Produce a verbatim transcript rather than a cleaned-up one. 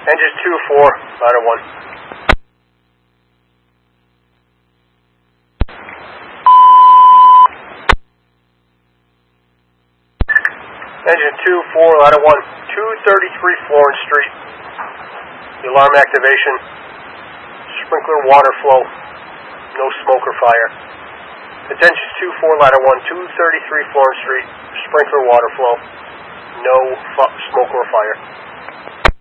Engine two four, ladder one. Engine two four, ladder one, two thirty-three Florence Street. The alarm activation, sprinkler water flow, no smoke or fire. Attention two four, ladder one, two thirty-three Florence Street, sprinkler water flow, no fu- smoke or fire.